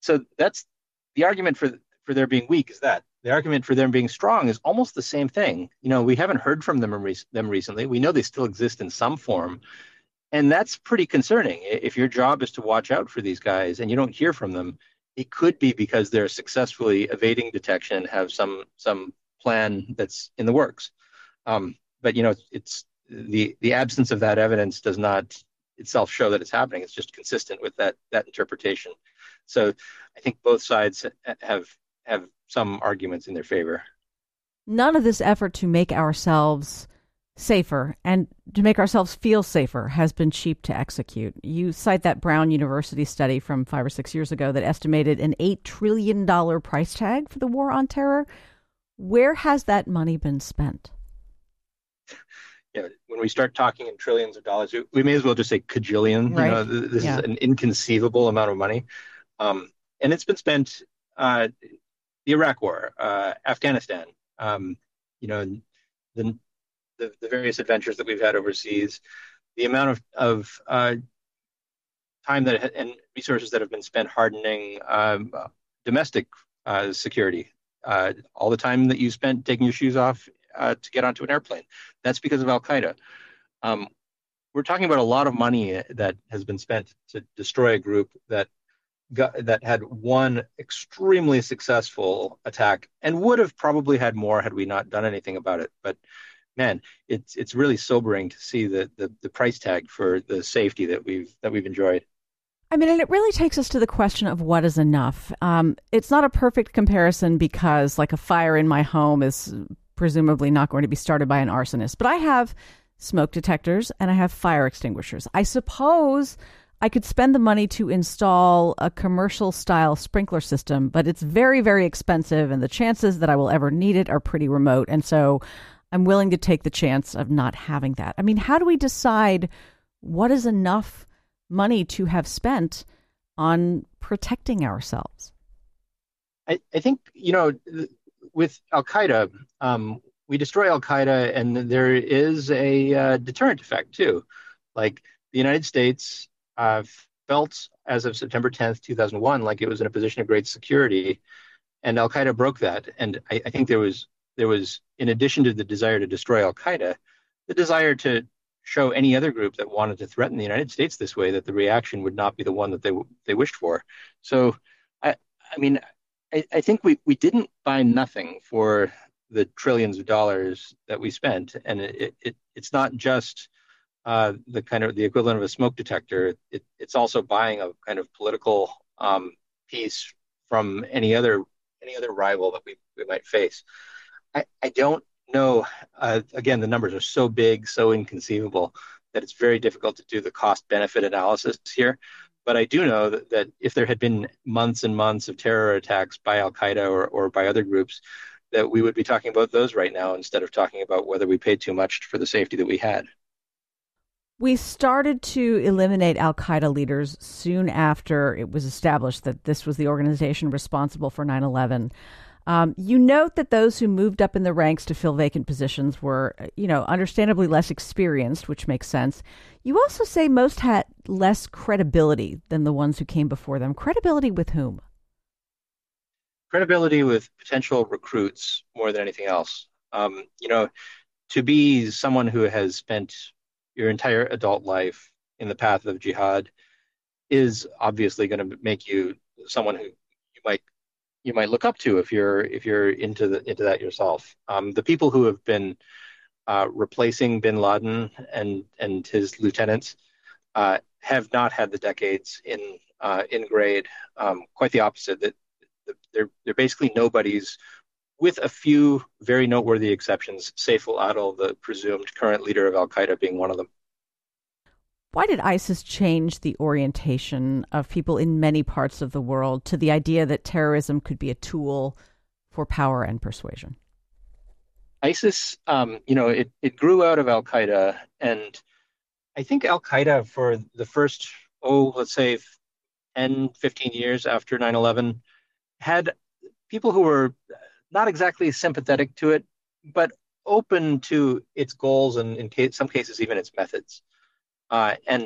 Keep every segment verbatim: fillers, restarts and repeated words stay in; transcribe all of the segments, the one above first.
So that's the argument for for their being weak is that the argument for them being strong is almost the same thing. You know, we haven't heard from them rec- them recently. We know they still exist in some form, and that's pretty concerning. If your job is to watch out for these guys and you don't hear from them, it could be because they're successfully evading detection, have some some plan that's in the works. Um, but you know, it's the the absence of that evidence does not itself show that it's happening. It's just consistent with that that interpretation. So I think both sides have have some arguments in their favor. None of this effort to make ourselves safer and to make ourselves feel safer has been cheap to execute. You cite that Brown University study from five or six years ago that estimated an eight trillion dollars price tag for the war on terror. Where has that money been spent? You know, when we start talking in trillions of dollars, we may as well just say cajillion. You Right. know, this is Yeah. an inconceivable amount of money. Um, and it's been spent, uh, the Iraq War, uh, Afghanistan, um, you know, the, the, the various adventures that we've had overseas, the amount of, of uh, time that and resources that have been spent hardening um, domestic uh, security. Uh, all the time that you spent taking your shoes off uh, to get onto an airplane. That's because of Al Qaeda. Um, we're talking about a lot of money that has been spent to destroy a group that got, that had one extremely successful attack and would have probably had more had we not done anything about it. But man, it's it's really sobering to see the the, the price tag for the safety that we've that we've enjoyed. I mean, and it really takes us to the question of what is enough. Um, it's not a perfect comparison because, like, a fire in my home is presumably not going to be started by an arsonist. But I have smoke detectors and I have fire extinguishers. I suppose I could spend the money to install a commercial style sprinkler system, but it's very, very expensive, and the chances that I will ever need it are pretty remote. And so I'm willing to take the chance of not having that. I mean, how do we decide what is enough money to have spent on protecting ourselves? I, I think, you know, with Al Qaeda, um, we destroy Al Qaeda, and there is a uh, deterrent effect too. Like the United States uh, felt as of September tenth, two thousand one, like it was in a position of great security, and Al Qaeda broke that. And I, I think there was there was, in addition to the desire to destroy Al Qaeda, the desire to show any other group that wanted to threaten the United States this way that the reaction would not be the one that they they wished for. So, I I mean, I, I think we we didn't buy nothing for the trillions of dollars that we spent, and it, it it's not just uh, the kind of the equivalent of a smoke detector. It, it's also buying a kind of political um, piece from any other any other rival that we, we might face. I, I don't know. Uh, again, the numbers are so big, so inconceivable that it's very difficult to do the cost benefit analysis here. But I do know that, that if there had been months and months of terror attacks by Al Qaeda or, or by other groups, that we would be talking about those right now instead of talking about whether we paid too much for the safety that we had. We started to eliminate Al Qaeda leaders soon after it was established that this was the organization responsible for nine eleven. Um, you note that those who moved up in the ranks to fill vacant positions were, you know, understandably less experienced, which makes sense. You also say most had less credibility than the ones who came before them. Credibility with whom? Credibility with potential recruits more than anything else. Um, you know, to be someone who has spent your entire adult life in the path of jihad is obviously going to make you someone who you might you might look up to if you're if you're into the into that yourself. Um, the people who have been uh, replacing Bin Laden and and his lieutenants uh, have not had the decades in uh, in grade. Um, quite the opposite. That they're they're basically nobodies, with a few very noteworthy exceptions. Saif al-Adil, the presumed current leader of Al Qaeda, being one of them. Why did ISIS change the orientation of people in many parts of the world to the idea that terrorism could be a tool for power and persuasion? ISIS, um, you know, it, it grew out of Al Qaeda, and I think Al Qaeda for the first, oh, let's say ten, fifteen years after nine eleven had people who were not exactly sympathetic to it, but open to its goals and in case, some cases even its methods. Uh, and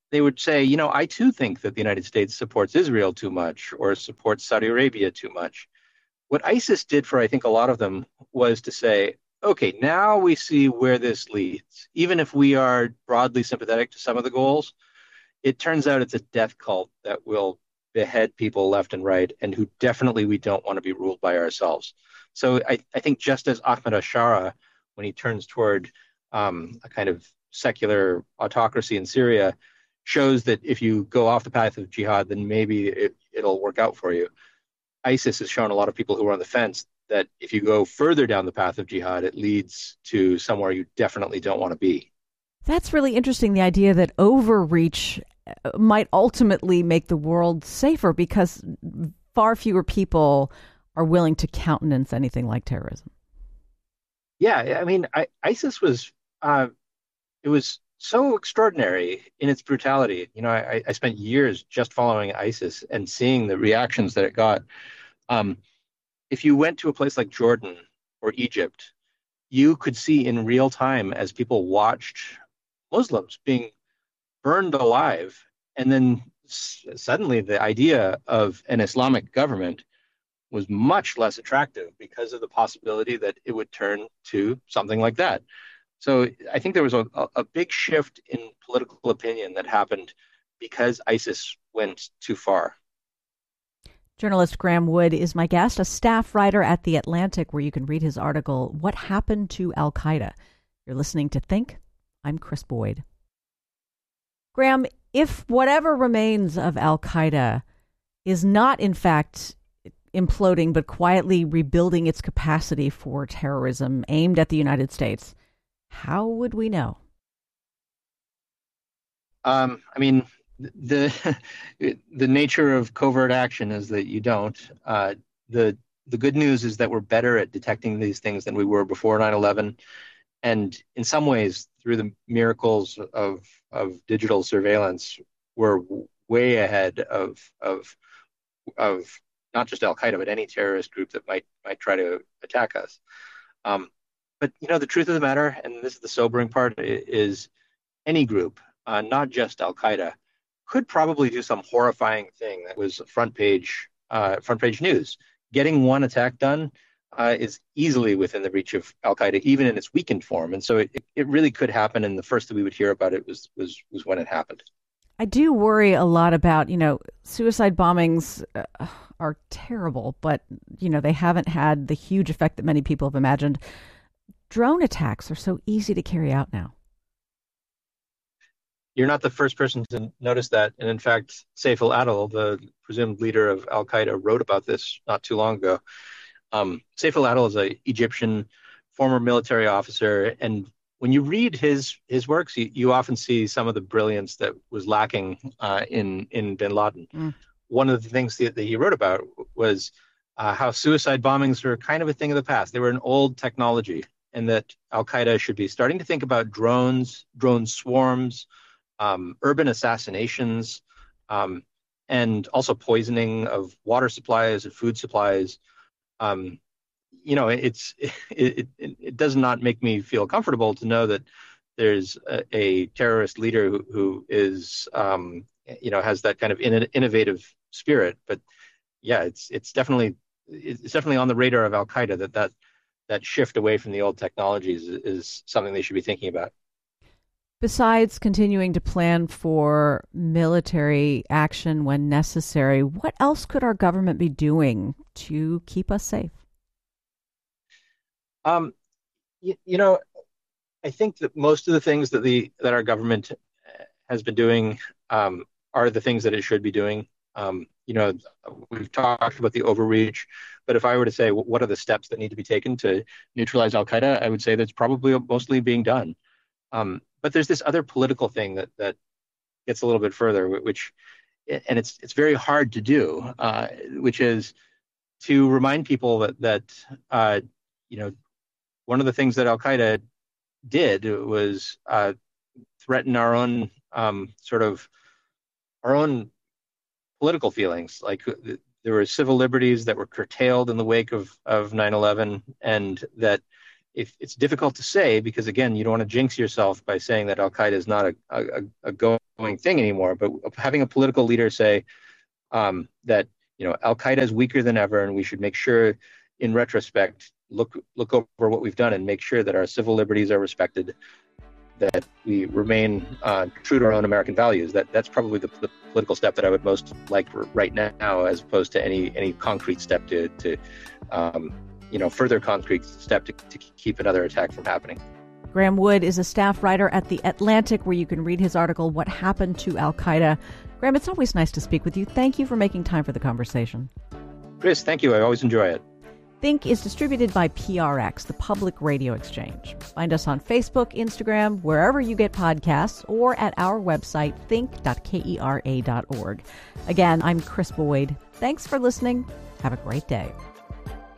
they would say, you know, I too think that the United States supports Israel too much or supports Saudi Arabia too much. What ISIS did for, I think, a lot of them was to say, okay, now we see where this leads. Even if we are broadly sympathetic to some of the goals, it turns out it's a death cult that will behead people left and right and who definitely we don't want to be ruled by ourselves. So I, I think just as Ahmed Ashara, when he turns toward um, a kind of secular autocracy in Syria, shows that if you go off the path of jihad, then maybe it, it'll work out for you. ISIS has shown a lot of people who are on the fence that if you go further down the path of jihad, it leads to somewhere you definitely don't want to be. That's really interesting, the idea that overreach might ultimately make the world safer because far fewer people are willing to countenance anything like terrorism. Yeah, I mean, I, ISIS was uh, it was so extraordinary in its brutality. You know, I, I spent years just following ISIS and seeing the reactions that it got. Um, if you went to a place like Jordan or Egypt, you could see in real time as people watched Muslims being burned alive. And then s- suddenly the idea of an Islamic government was much less attractive because of the possibility that it would turn to something like that. So I think there was a, a big shift in political opinion that happened because ISIS went too far. Journalist Graeme Wood is my guest, a staff writer at The Atlantic, where you can read his article, What Happened to Al Qaeda? You're listening to Think. I'm Chris Boyd. Graeme, if whatever remains of Al Qaeda is not, in fact, imploding, but quietly rebuilding its capacity for terrorism aimed at the United States, how would we know? Um, I mean, the the nature of covert action is that you don't. Uh, the the good news is that we're better at detecting these things than we were before nine eleven. And in some ways, through the miracles of of digital surveillance, we're way ahead of of of not just Al Qaeda, but any terrorist group that might might try to attack us. Um, but you know, the truth of the matter, and this is the sobering part, is any group, uh, not just Al Qaeda, could probably do some horrifying thing that was front page uh, front page news. Getting one attack done uh, is easily within the reach of Al Qaeda, even in its weakened form. And so it, it really could happen. And the first that we would hear about it was was was when it happened. I do worry a lot about, you know, suicide bombings uh, are terrible, but, you know, they haven't had the huge effect that many people have imagined. Drone attacks are so easy to carry out now. You're not the first person to notice that. And in fact, Saif al-Adil, the presumed leader of Al Qaeda, wrote about this not too long ago. Um, Saif al-Adil is an Egyptian former military officer, and when you read his his works, you, you often see some of the brilliance that was lacking uh, in in Bin Laden. Mm. One of the things that, that he wrote about was uh, how suicide bombings were kind of a thing of the past. They were an old technology, and that Al Qaeda should be starting to think about drones, drone swarms, um, urban assassinations, um, and also poisoning of water supplies and food supplies. Um, you know, it's it, it it does not make me feel comfortable to know that there's a, a terrorist leader who, who is um, you know has that kind of in, innovative spirit. But yeah, it's it's definitely it's definitely on the radar of Al Qaeda that that that shift away from the old technologies is, is something they should be thinking about. Besides continuing to plan for military action when necessary, what else could our government be doing to keep us safe? Um, you, you know, I think that most of the things that the that our government has been doing um, are the things that it should be doing. Um, you know, we've talked about the overreach, but if I were to say what are the steps that need to be taken to neutralize Al Qaeda, I would say that's probably mostly being done. Um, but there's this other political thing that that gets a little bit further, which and it's it's very hard to do, uh, which is to remind people that that uh, you know one of the things that Al Qaeda did was uh, threaten our own um, sort of our own political feelings. Like there were civil liberties that were curtailed in the wake of of nine eleven, and that if it's difficult to say because, again, you don't want to jinx yourself by saying that Al-Qaeda is not a, a, a going thing anymore. But having a political leader say um, that, you know, Al-Qaeda is weaker than ever, and we should make sure, in retrospect, look look over what we've done and make sure that our civil liberties are respected, that we remain uh, true to our own American values. That that's probably the, the political step that I would most like right now, as opposed to any any concrete step to to um, you know further concrete step to, to keep another attack from happening. Graeme Wood is a staff writer at The Atlantic, where you can read his article, What Happened to Al-Qaeda. Graeme, it's always nice to speak with you. Thank you for making time for the conversation. Chris, thank you. I always enjoy it. Think is distributed by P R X, the Public Radio Exchange. Find us on Facebook, Instagram, wherever you get podcasts, or at our website, think dot kera dot org. Again, I'm Chris Boyd. Thanks for listening. Have a great day.